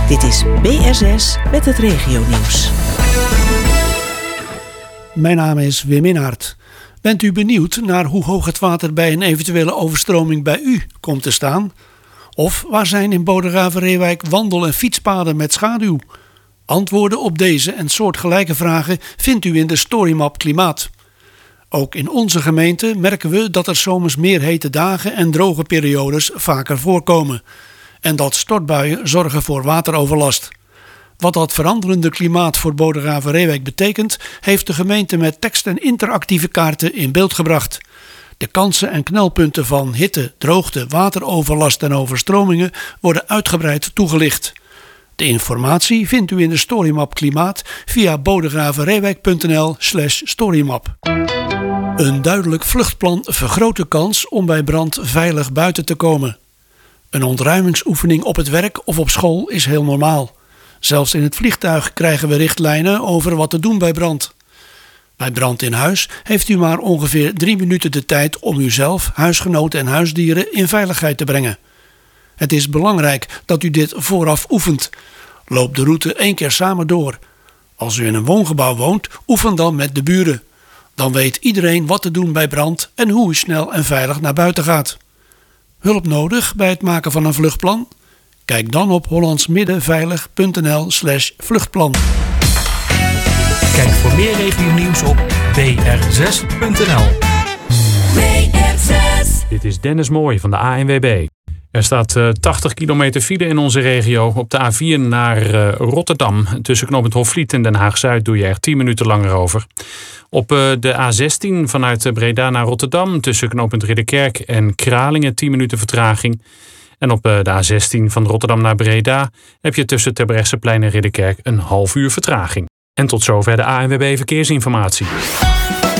Dit is BR6 met het regionieuws. Mijn naam is Wim Inhart. Bent u benieuwd naar hoe hoog het water bij een eventuele overstroming bij u komt te staan? Of waar zijn in Bodegraven-Reewijk wandel- en fietspaden met schaduw? Antwoorden op deze en soortgelijke vragen vindt u in de Storymap Klimaat. Ook in onze gemeente merken we dat er zomers meer hete dagen en droge periodes vaker voorkomen. En dat stortbuien zorgen voor wateroverlast. Wat dat veranderende klimaat voor Bodegraven-Reewijk betekent, heeft de gemeente met tekst en interactieve kaarten in beeld gebracht. De kansen en knelpunten van hitte, droogte, wateroverlast en overstromingen worden uitgebreid toegelicht. De informatie vindt u in de Storymap Klimaat via bodegravenreewijk.nl/storymap. Een duidelijk vluchtplan vergroot de kans om bij brand veilig buiten te komen. Een ontruimingsoefening op het werk of op school is heel normaal. Zelfs in het vliegtuig krijgen we richtlijnen over wat te doen bij brand. Bij brand in huis heeft u maar ongeveer 3 minuten de tijd om uzelf, huisgenoten en huisdieren in veiligheid te brengen. Het is belangrijk dat u dit vooraf oefent. Loop de route 1 keer samen door. Als u in een woongebouw woont, oefen dan met de buren. Dan weet iedereen wat te doen bij brand en hoe u snel en veilig naar buiten gaat. Hulp nodig bij het maken van een vluchtplan? Kijk dan op hollandsmiddenveilig.nl/vluchtplan. Kijk voor meer regionieuws op br6.nl. BR6. Dit is Dennis Mooij van de ANWB. Er staat 80 kilometer file in onze regio. Op de A4 naar Rotterdam. Tussen knooppunt Hofvliet en Den Haag-Zuid doe je er 10 minuten langer over. Op de A16 vanuit Breda naar Rotterdam. Tussen knooppunt Ridderkerk en Kralingen 10 minuten vertraging. En op de A16 van Rotterdam naar Breda heb je tussen Terbrechtseplein en Ridderkerk een half uur vertraging. En tot zover de ANWB Verkeersinformatie.